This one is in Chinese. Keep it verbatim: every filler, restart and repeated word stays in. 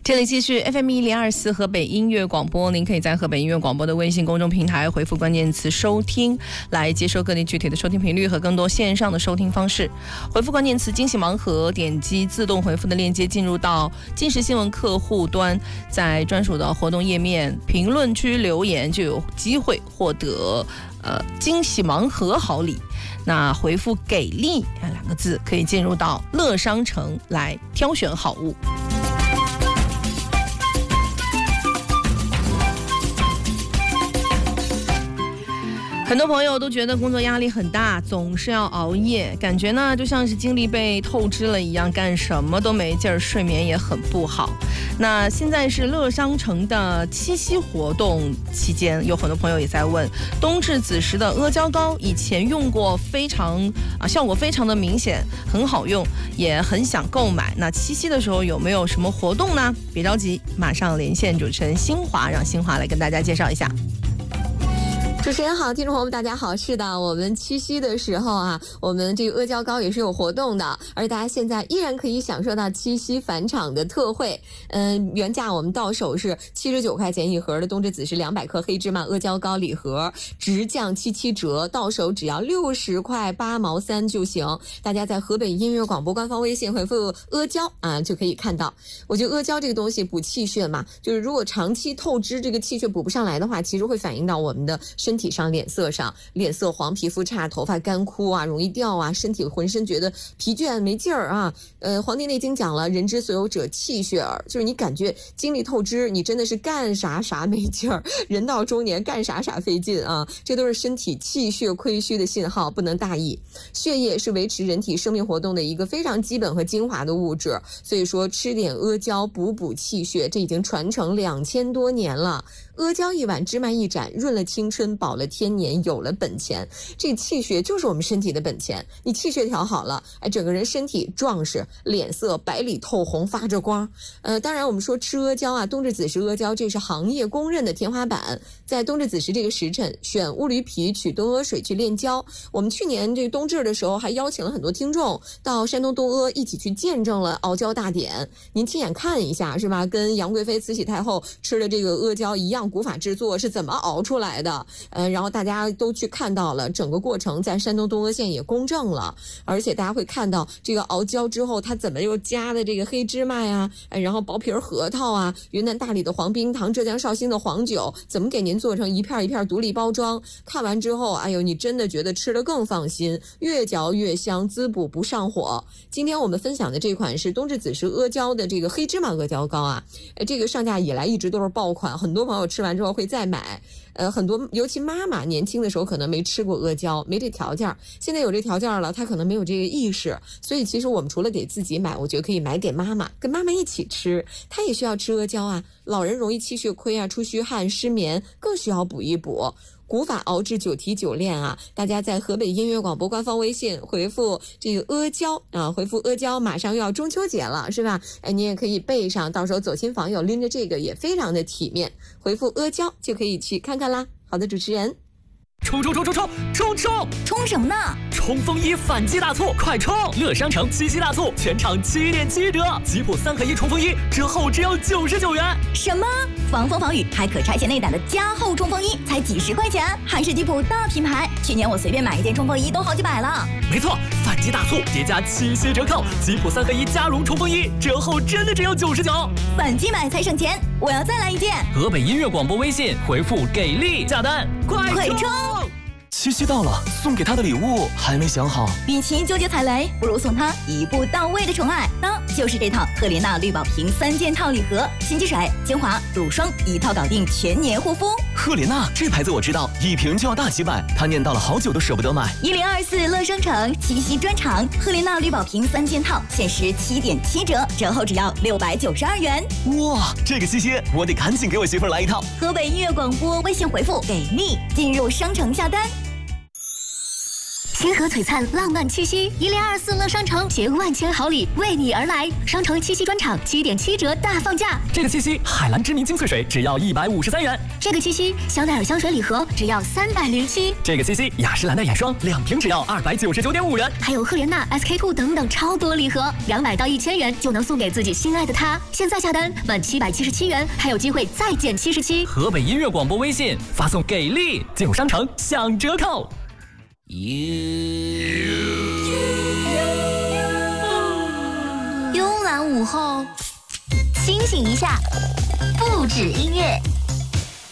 这里继续 F M 一零二四河北音乐广播，您可以在河北音乐广播的微信公众平台回复关键词收听，来接收各地具体的收听频率和更多线上的收听方式。回复关键词惊喜盲盒，点击自动回复的链接进入到今时新闻客户端，在专属的活动页面评论区留言，就有机会获得呃惊喜盲盒好礼。那回复给力两个字，可以进入到乐商城来挑选好物。很多朋友都觉得工作压力很大，总是要熬夜，感觉呢就像是精力被透支了一样，干什么都没劲儿，睡眠也很不好。那现在是乐商城的七夕活动期间，有很多朋友也在问，冬至子时的阿胶糕以前用过，非常啊效果非常的明显，很好用，也很想购买。那七夕的时候有没有什么活动呢？别着急，马上连线主持人新华，让新华来跟大家介绍一下。 主持人好，听众朋友们大家好。是的，我们七夕的时候啊，我们这个阿胶糕也是有活动的，而大家现在依然可以享受到七夕返场的特惠。嗯，原价我们到手是七十九块钱一盒的冬至子时两百克黑芝麻阿胶糕礼盒，直降七七折，到手只要六十块八毛三就行。大家在河北音乐广播官方微信回复阿胶啊，就可以看到。我觉得阿胶这个东西补气血嘛，就是如果长期透支这个气血补不上来的话，其实会反映到我们的身体身体上、脸色上，脸色黄、皮肤差、头发干枯啊，容易掉啊，身体浑身觉得疲倦没劲儿啊。呃，《黄帝内经》讲了，人之所有者气血耳，就是你感觉精力透支，你真的是干啥啥没劲儿，人到中年干啥啥费劲啊，这都是身体气血亏虚的信号，不能大意。血液是维持人体生命活动的一个非常基本和精华的物质，所以说吃点阿胶补补气血，这已经传承两千多年了。阿胶一碗，芝麻一盏，润了青春，保了天年，有了本钱。这个气血就是我们身体的本钱，你气血调好了，哎，整个人身体壮实，脸色白里透红，发着光。呃，当然我们说吃阿胶啊，冬至子时阿胶，这是行业公认的天花板。在冬至子时这个时辰，选乌驴皮取东阿水去炼胶。我们去年这个冬至的时候，还邀请了很多听众到山东东阿一起去见证了熬胶大典，您亲眼看一下是吧？跟杨贵妃、慈禧太后吃的这个阿胶一样。古法制作是怎么熬出来的？呃，然后大家都去看到了整个过程，在山东东阿县也公证了，而且大家会看到这个熬胶之后，它怎么又加的这个黑芝麻呀，哎，然后薄皮核桃啊，云南大理的黄冰糖，浙江绍兴的黄酒，怎么给您做成一片一片独立包装？看完之后，哎呦，你真的觉得吃得更放心，越嚼越香，滋补不上火。今天我们分享的这款是冬至子时阿胶的这个黑芝麻阿胶糕啊，哎，这个上架以来一直都是爆款，很多朋友吃完之后会再买，呃，很多尤其妈妈年轻的时候可能没吃过阿胶，没这条件，现在有这条件了，她可能没有这个意识，所以其实我们除了给自己买，我觉得可以买给妈妈，跟妈妈一起吃，她也需要吃阿胶啊。老人容易气血亏啊，出虚汗、失眠，更需要补一补。古法熬制久提久练啊，大家在河北音乐广播官方微信回复这个阿胶啊，回复阿胶，马上又要中秋节了，是吧？哎，你也可以备上，到时候走亲访友拎着这个也非常的体面。回复阿胶就可以去看看啦。好的，主持人。 冲冲冲冲冲冲冲！ 冲什么呢？ 冲锋衣反击大促，快冲！乐商城七夕大促，全场七点七折，吉普三合一冲锋衣折后只要九十九元。 什么？防风防雨还可拆卸内胆的加厚冲锋衣，才几十块钱，还是吉普大品牌。去年我随便买一件冲锋衣都好几百了。 没错，反击大促叠加七夕折扣，吉普三合一加绒冲锋衣折后真的只要九十九。 反击买才省钱，我要再来一件。 河北音乐广播微信回复给力下单，快快冲！ 七夕到了，送给他的礼物还没想好。 与其纠结踩雷，不如送他一步到位的宠爱，那就是这套赫莲娜绿宝瓶三件套礼盒，新机水、精华、乳霜一套搞定全年护肤。 赫莲娜这牌子我知道，一瓶就要大几百，他念叨了好久都舍不得买。 一零二四乐商城七夕专场，赫莲娜绿宝瓶三件套，限时七点七折，折后只要六百九十二元。 哇，这个七夕我得赶紧给我媳妇儿来一套。 河北音乐广播微信回复给力，进入商城下单。 星河璀璨，浪漫七夕，一零二四乐商城携万千好礼为你而来。商城七夕专场七点七折大放价。 这个七夕，海蓝知名精粹水只要一百五十三元。 这个七夕，香奈儿香水礼盒只要三百零七。 这个七夕，雅诗兰黛眼霜两瓶只要二百九十九点五元。 还有赫莲娜、S K two 等等超多礼盒，两百到一千元就能送给自己心爱的他。现在下单满七百七十七元，还有机会再减七十七。 河北音乐广播微信发送给力，进入商城享折扣。 慵懒午后，清醒一下，不止音乐。